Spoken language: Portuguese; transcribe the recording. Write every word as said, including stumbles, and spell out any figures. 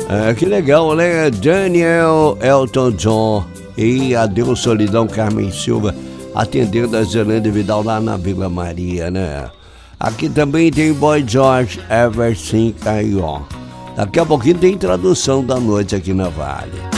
É, que legal, né? Daniel, Elton John e Adeus Solidão, Carmen Silva, atendendo a Zelândia Vidal lá na Vila Maria, né? Aqui também tem Boy George, Ever Since I On. Daqui a pouquinho tem tradução da noite aqui na Vale.